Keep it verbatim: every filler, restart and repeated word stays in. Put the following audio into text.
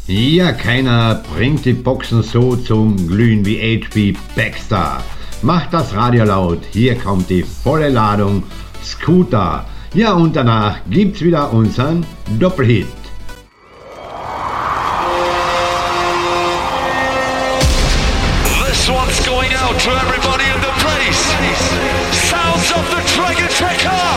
Ja, keiner bringt die Boxen so zum Glühen wie H P Baxter. Macht das Radio laut, hier kommt die volle Ladung Scooter. Ja, und danach gibt's wieder unseren Doppelhit. This one's going out to everybody in the place. Sounds of the Dragon Tracker.